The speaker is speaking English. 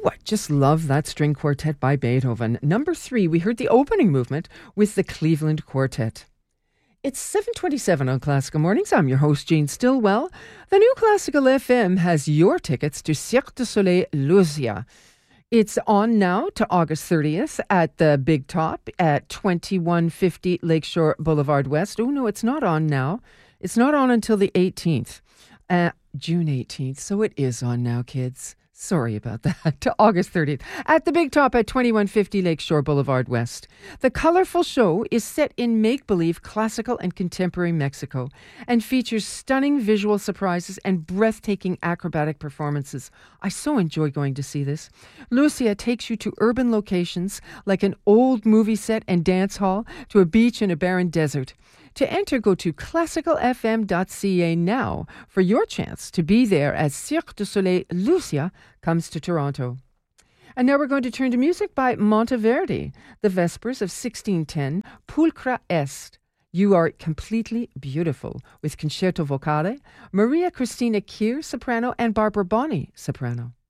I just love that string quartet by Beethoven. Number 3, we heard the opening movement with the Cleveland Quartet. It's 7:27 on Classical Mornings. I'm your host, Jean Stillwell. The new Classical FM has your tickets to Cirque du Soleil Lucia. It's on now to August 30th at the Big Top at 2150 Lakeshore Boulevard West. Oh, no, it's not on now. It's not on until the 18th, June 18th. So it is on now, kids. Sorry about that. To August 30th at the Big Top at 2150 Lakeshore Boulevard West. The colorful show is set in make-believe classical and contemporary Mexico and features stunning visual surprises and breathtaking acrobatic performances. I so enjoy going to see this. Lucia takes you to urban locations like an old movie set and dance hall to a beach in a barren desert. To enter, go to classicalfm.ca now for your chance to be there as Cirque du Soleil Lucia comes to Toronto. And now we're going to turn to music by Monteverdi, the Vespers of 1610, Pulchra Est. You Are Completely Beautiful, with Concerto Vocale, Maria Cristina Kier, soprano, and Barbara Bonney, soprano.